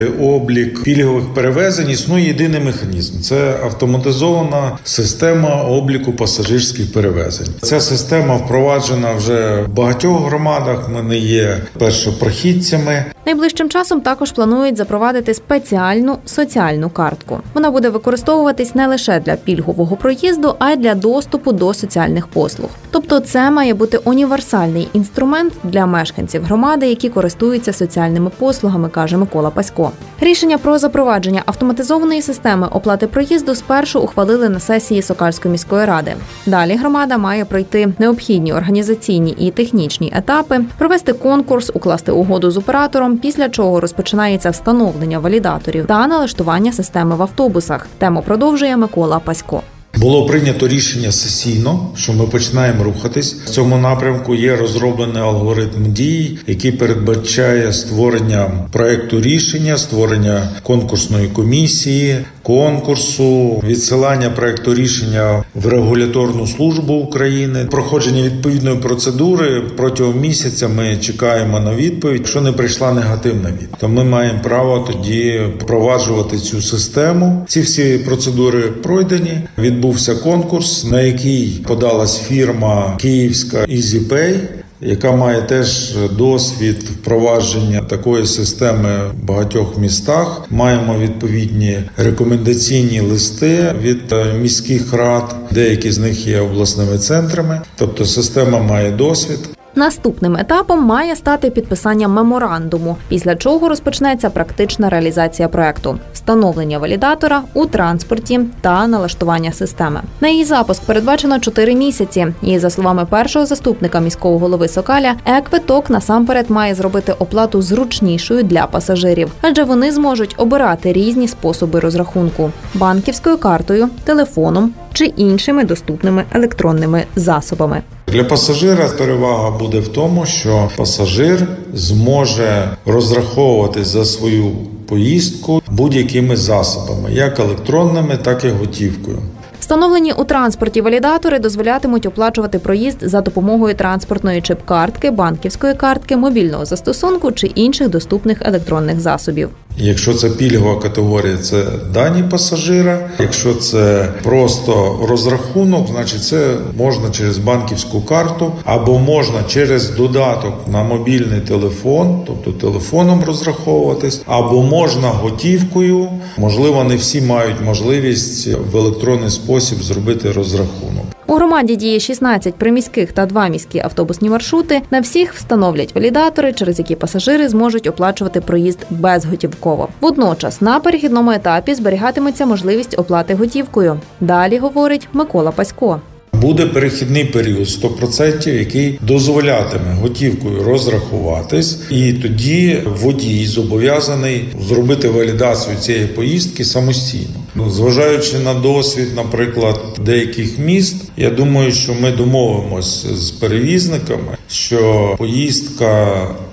Облік пільгових перевезень існує єдиний механізм – це автоматизована система обліку пасажирських перевезень. Ця система впроваджена вже в багатьох громадах, ми не є першопрохідцями. Найближчим часом також планують запровадити спеціальну соціальну картку. Вона буде використовуватись не лише для пільгового проїзду, а й для доступу до соціальних послуг. Тобто це має бути універсальний інструмент для мешканців громади, які користуються соціальними послугами, каже Микола Пасько. Рішення про запровадження автоматизованої системи оплати проїзду спершу ухвалили на сесії Сокальської міської ради. Далі громада має пройти необхідні організаційні і технічні етапи, провести конкурс, укласти угоду з оператором, після чого розпочинається встановлення валідаторів та налаштування системи в автобусах. Тему продовжує Микола Пасько. Було прийнято рішення сесійно, що ми починаємо рухатись. В цьому напрямку є розроблений алгоритм дій, який передбачає створення проекту рішення, створення конкурсної комісії, конкурсу, відсилання проекту рішення в регуляторну службу України, проходження відповідної процедури. Протягом місяця ми чекаємо на відповідь. Якщо не прийшла негативна відповідь, то ми маємо право тоді впроваджувати цю систему. Ці всі процедури пройдені. Відбувся конкурс, на який подалась фірма київська EasyPay, яка має теж досвід впровадження такої системи в багатьох містах. Маємо відповідні рекомендаційні листи від міських рад, деякі з них є обласними центрами, тобто система має досвід. Наступним етапом має стати підписання меморандуму, після чого розпочнеться практична реалізація проекту – встановлення валідатора у транспорті та налаштування системи. На її запуск передбачено 4 місяці. І, за словами першого заступника міського голови Сокаля, e-квиток насамперед має зробити оплату зручнішою для пасажирів, адже вони зможуть обирати різні способи розрахунку – банківською картою, телефоном чи іншими доступними електронними засобами. Для пасажира перевага буде в тому, що пасажир зможе розраховувати за свою поїздку будь-якими засобами, як електронними, так і готівкою. Встановлені у транспорті валідатори дозволятимуть оплачувати проїзд за допомогою транспортної чип-картки, банківської картки, мобільного застосунку чи інших доступних електронних засобів. Якщо це пільгова категорія, це дані пасажира. Якщо це просто розрахунок, значить це можна через банківську карту або можна через додаток на мобільний телефон, тобто телефоном розраховуватись, або можна готівкою. Можливо, не всі мають можливість в електронний спосіб зробити розрахунок. У громаді діє 16 приміських та 2 міські автобусні маршрути. На всіх встановлять валідатори, через які пасажири зможуть оплачувати проїзд безготівково. Водночас на перехідному етапі зберігатиметься можливість оплати готівкою. Далі, говорить Микола Пасько. Буде перехідний період 100%, який дозволятиме готівкою розрахуватись, і тоді водій зобов'язаний зробити валідацію цієї поїздки самостійно. Зважаючи на досвід, наприклад, деяких міст, я думаю, що ми домовимося з перевізниками, що поїздка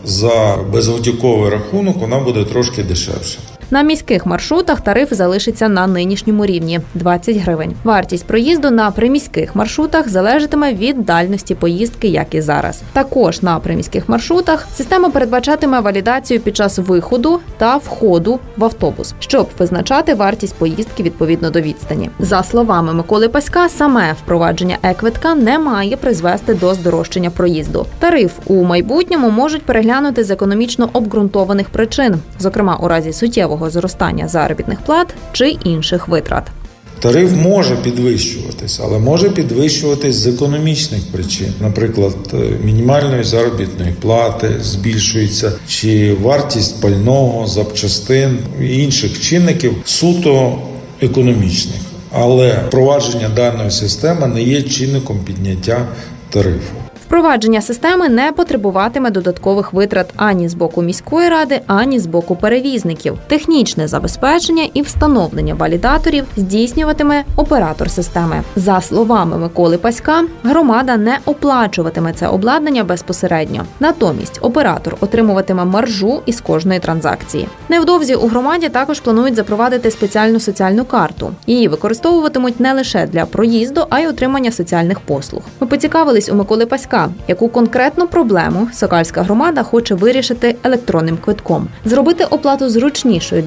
за безготівковий рахунок, вона буде трошки дешевша. На міських маршрутах тариф залишиться на нинішньому рівні – 20 гривень. Вартість проїзду на приміських маршрутах залежатиме від дальності поїздки, як і зараз. Також на приміських маршрутах система передбачатиме валідацію під час виходу та входу в автобус, щоб визначати вартість поїздки відповідно до відстані. За словами Миколи Паська, саме впровадження e-квитка не має призвести до здорожчання проїзду. Тариф у майбутньому можуть переглянути з економічно обґрунтованих причин, зокрема у разі суттєвого зростання заробітних плат чи інших витрат. Тариф може підвищуватись, але може підвищуватись з економічних причин. Наприклад, мінімальної заробітної плати збільшується, чи вартість пального, запчастин і інших чинників суто економічних. Але впровадження даної системи не є чинником підняття тарифу. Впровадження системи не потребуватиме додаткових витрат ані з боку міської ради, ані з боку перевізників. Технічне забезпечення і встановлення валідаторів здійснюватиме оператор системи. За словами Миколи Паська, громада не оплачуватиме це обладнання безпосередньо. Натомість оператор отримуватиме маржу із кожної транзакції. Невдовзі у громаді також планують запровадити спеціальну соціальну карту. Її використовуватимуть не лише для проїзду, а й отримання соціальних послуг. Ми поцікавились у Миколи Паська, така, яку конкретну проблему Сокальська громада хоче вирішити електронним квитком, зробити оплату зручнішою